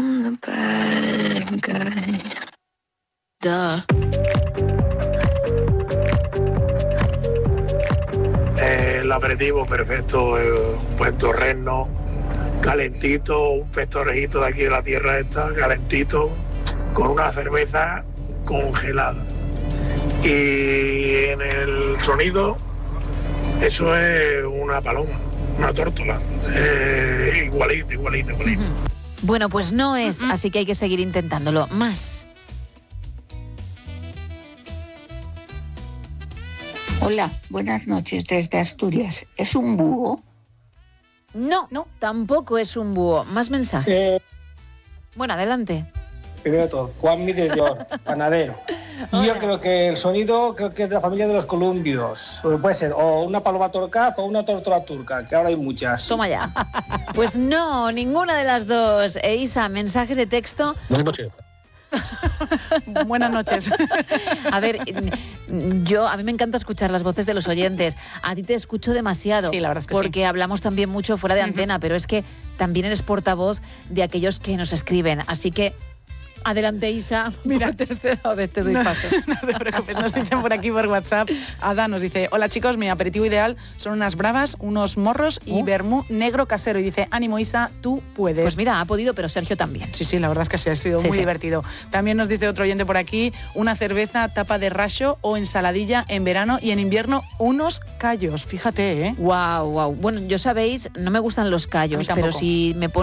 I'm the bad guy. Duh. El aperitivo perfecto, un buen torreno, calentito, un pestorejito de aquí de la tierra esta, calentito, con una cerveza congelada. Y en el sonido, eso es una paloma, una tórtola, igualito. Bueno, pues no es, así que hay que seguir intentándolo. Más. Hola, buenas noches desde Asturias. ¿Es un búho? No, tampoco es un búho. Más mensajes. Bueno, adelante. Primero de todo, Juan Miguel panadero. Y yo creo que el sonido es de la familia de los columbios. Puede ser o una paloma torcaz o una tórtola turca, que ahora hay muchas. Toma ya. Pues no, ninguna de las dos. Isa, mensajes de texto. Buenas noches. Buenas noches. A ver, a mí me encanta escuchar las voces de los oyentes. A ti te escucho demasiado. Sí, la verdad es que porque hablamos también mucho fuera de antena, pero es que también eres portavoz de aquellos que nos escriben. Así que adelante, Isa. Mira, por tercera vez te doy paso. No te preocupes, nos dicen por aquí por WhatsApp. Ada nos dice: hola chicos, mi aperitivo ideal son unas bravas, unos morros y vermú negro casero. Y dice: ánimo Isa, tú puedes. Pues mira, ha podido, pero Sergio también. Sí, la verdad es que sí, ha sido muy divertido. También nos dice otro oyente por aquí: una cerveza, tapa de racho o ensaladilla en verano, y en invierno unos callos. Fíjate, ¿eh? Wow. Bueno, yo sabéis, no me gustan los callos, pero si me